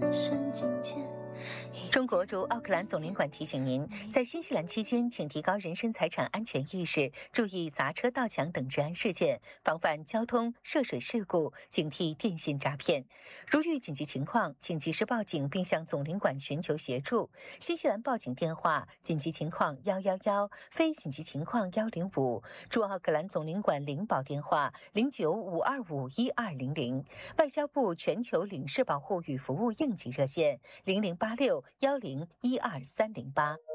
中国驻奥克兰总领馆提醒您，在新西兰期间，请提高人身财产安全意识，注意砸车盗抢等治安事件，防范交通涉水事故，警惕电信诈骗。如遇紧急情况，请及时报警并向总领馆寻求协助。新西兰报警电话：紧急情况111，非紧急情况105。驻奥克兰总领馆领保电话0952512200。外交部全球领事保护与服务应急热线008610123008。